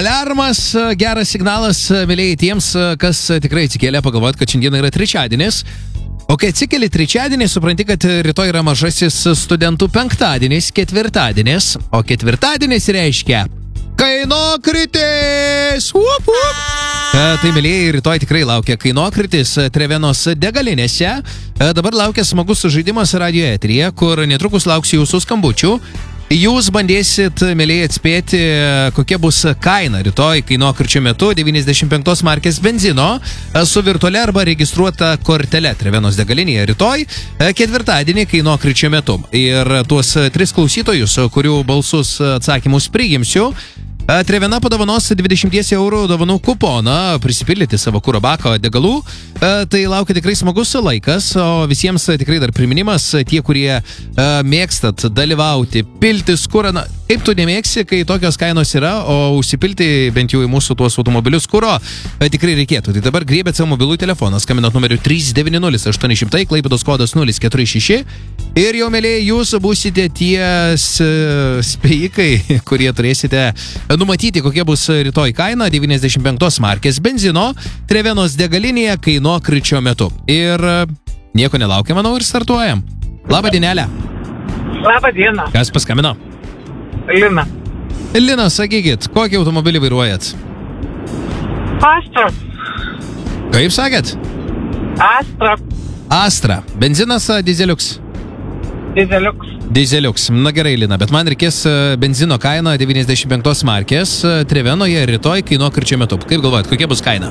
Aliarmas, geras signalas, mėlyjei tiems, kas tikrai atsikėlė pagalvoti, kad šiandien yra trečiadienis. O kai atsikėlė trečiadienį, supranti, kad rytoj yra mažasis studentų penktadienis, ketvirtadienis. O ketvirtadienis reiškia kainokritis! Tai, mėlyjei, rytoj tikrai laukia kainokritis Trevenos degalinėse. Dabar laukia smagus žaidimas radio eteryje, kur netrukus lauksiu jūsų skambučių. Jūs bandėsit, mėlyjei, atspėti, kokia bus kaina rytoj kainokričio metu 95 markės benzino su virtualia arba registruota kortele Trevenos degalinėje rytoj ketvirtadienį kainokričio metu. Ir tuos 3 klausytojus, kurių balsus atsakymus priimsiu, Trevena padovanos 20 eurų dovanų kuponą prisipildyti savo kuro bako degalų. Tai laukia tikrai smagus laikas, o visiems tikrai dar priminimas, tie, kurie mėgstat dalyvauti, piltis kurą, kaip tu nemėgsi, kai tokios kainos yra, o užsipilti bent jau į mūsų tuos automobilius kuro tikrai reikėtų. Tai dabar griebėt savo mobilų telefoną, skambinat numeriu 390 800, Klaipėdos kodas 046 ir jau, mėlyjei, jūs būsite tie spėjikai, kurie turėsite numatyti, kokia bus rytoj kaina 95 markės benzino Trevenos degalinėje kainokričio metu. Ir nieko nelaukia, manau, ir startuojam. Labą dienelę. Labą dieną. Kas paskambino? Lina. Lina, sakykit, kokį automobilį vairuojat? Astra. Kaip sakėt? Astra. Astra. Benzinas, dizeliuks? Dizeliuks. Na gerai, Lina, bet man reikės benzino kaina 95 markės Trevenoje rytoj kainokričio metu. Kaip galvojat, kokia bus kaina?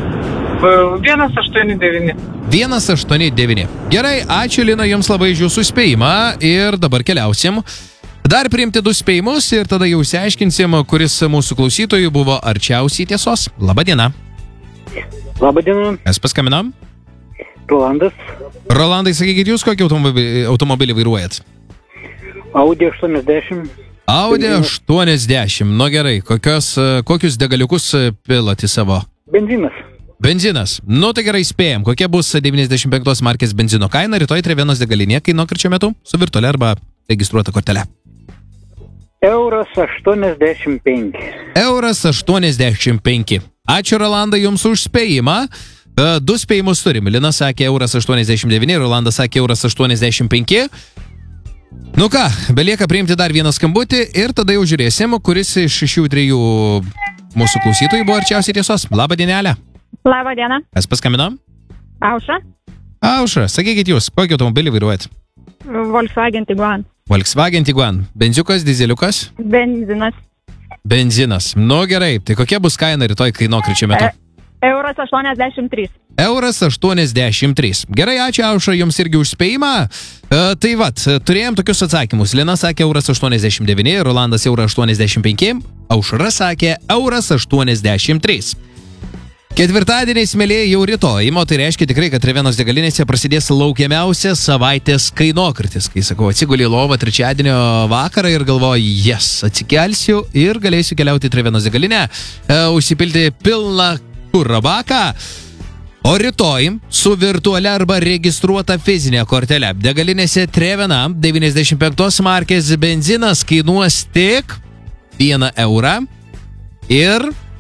1,89. 1,89. Gerai, ačiū, Lina, jums labai už jūsų spėjimą ir dabar keliausim. Dar priimti 2 spėjimus ir tada jau išsiaiškinsim, kuris mūsų klausytojų buvo arčiausiai tiesos. Labą dieną. Labą dieną. Kas paskambino? Rolandas. Rolandai, sakykit, jūs kokį automobilį vairuojat? Audi 80. Audi 80. Nu gerai, kokius degaliukus pilat į savo? Benzinas. Nu tai gerai, spėjam. Kokia bus 95 markės benzino kaina rytoj Trevenos degalinėje kainokričio metu su virtualia arba registruota kortele? Euras 85. Euras 85. Ačiū, Rolandai, jums už spėjimą. 2 spėjimus turim. Lina sakė euras 89, Rolandas sakė euras 85. Nu ką, belieka priimti dar vieną skambutį ir tada jau žiūrėsim, kuris iš šių 3 mūsų klausytojų buvo arčiausiai tiesos. Labą dienelę. Labą dieną. Kas paskambino? Aušra. Aušra, sakykit jūs, kokį automobilį vairuojat? Volkswagen Tiguan. Volkswagen Tiguan. Benziukas, dizeliukas? Benzinas. Nu gerai, tai kokia bus kaina rytoj kainokričio metu? Euras 83. Euras 83. Gerai, ačiū, Aušra, jums irgi už spėjimą. Tai vat, turėjom tokius atsakymus. Lina sakė euras 89, Rolandas euras 85, Aušra sakė euras 83. Ketvirtadieniais, mėlyjei, jau rytoj, o tai reiškia tikrai, kad Trevenos degalinėse prasidės laukiamiausia savaitės kainokritis. Kai sakau, atsigulį į lovą trečiadienio vakarą ir galvoju, atsikelsiu ir galėsiu keliauti į Trevenos degalinę, užsipilti pilną kuro baką. O rytoj su virtualia arba registruota fizinė kortelė degalinėse Trevena 95 markės benzinas kainuos tik 1 eurą ir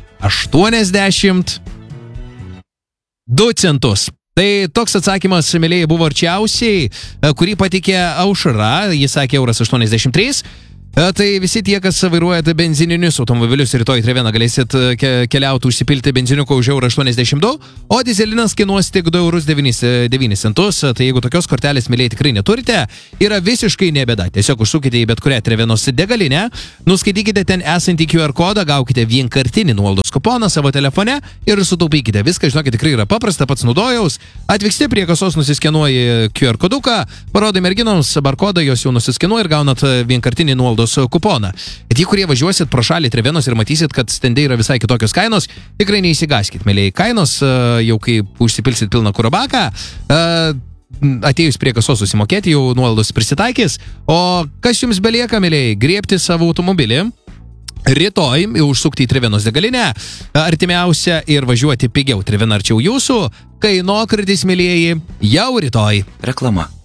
82 centus. Tai toks atsakymas, mėlyjei, buvo arčiausiai, kurį patikė Aušra, jis sakė euras 83. Tai visi tie, kas vairuojate benzininius automobilius, rytoj Treveną galėsit keliauti užsipilti benziniuko už eurą 82, o dizelinas kainuos tik 2,9 centus. Tai jeigu tokios kortelės, mėlyjei, tikrai neturite, yra visiškai nebėda. Tiesiog užsukite į bet kurią Trevenos degalinę, nuskaitykite ten esantį QR kodą, gaukite vienkartinį nuolaidos kuponą savo telefone ir sutaupykite. Viską, žinokit, tikrai yra paprasta, pats naudojaus. Atvyksti prie kasos, nusiskenuoji QR koduką, parodai merginoms barkodą, jos jau nusiskenuoja ir gaunat vienkartinį nuolaidos kuponą. Bet tie, kurie važiuosit pro šalį Trevenos ir matysit, kad stende yra visai kitokios kainos, tikrai neįsigaskit, mėlyjei. Kainos, jau kai užsipilsit pilną kuro baką, atėjus prie kasos susimokėti, jau nuolaidos prisitaikys. O kas jums belieka, mėlyjei, griebti savo automobilį rytoj, užsukti į Trevenos degalinę, artimiausia ir važiuoti pigiau. Trevena arčiau jūsų, kainokritis, mėlyjei, jau rytoj. Reklama.